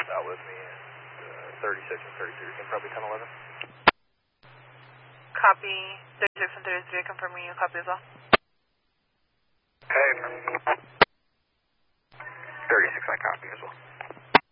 out with me, and 36 and 33 can probably 1011. Copy. 36 and 33 confirming you copy as well. Hey, 36 I copy as well.